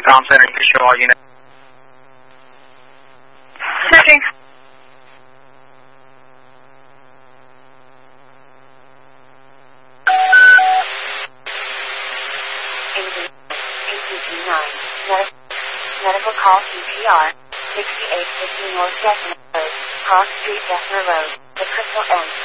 Comm Center, you show all units. Checking. Medical call CPR, 6850 North Gessner Road, Cross Street, Gessner Road, the Crystal Inn.